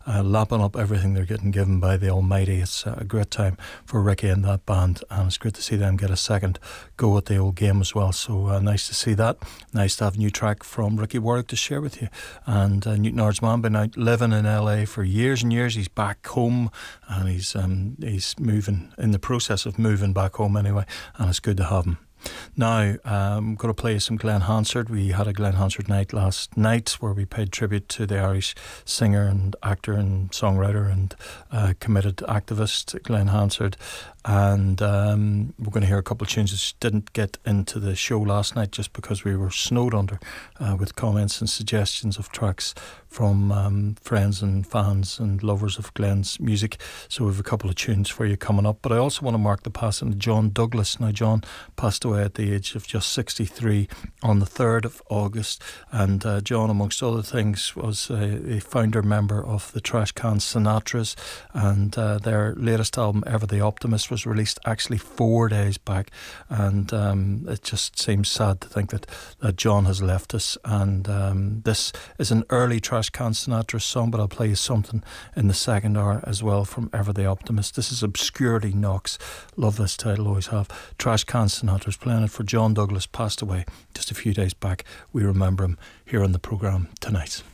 lapping up everything they're getting given by the Almighty. It's a great time for Ricky and that band, and it's great to see them get a second go at the old game as well. So nice to see that. Nice to have a new track from Ricky Warwick to share with you. And Newton Ards man been out living in LA for years and years. He's back home, and he's moving, in the process of moving back home anyway, and it's good to have him. Now, I'm going to play some Glen Hansard. We had a Glen Hansard night last night where we paid tribute to the Irish singer and actor and songwriter and committed activist Glen Hansard. And we're going to hear a couple of tunes that didn't get into the show last night just because we were snowed under with comments and suggestions of tracks from friends and fans and lovers of Glen's music. So we have a couple of tunes for you coming up. But I also want to mark the passing of John Douglas. Now, John passed away at the age of just 63 on the 3rd of August. And John, amongst other things, was a founder member of the Trash Can Sinatras. And their latest album, Ever the Optimist, was released actually 4 days back. And it just seems sad to think that John has left us. And this is an early Trash Can Sinatra song, but I'll play you something in the second hour as well from Ever the Optimist. This is Obscurity Knocks. Love this title, always have. Trash Can Sinatra's playing it for John Douglas, passed away just a few days back. We remember him here on the programme tonight.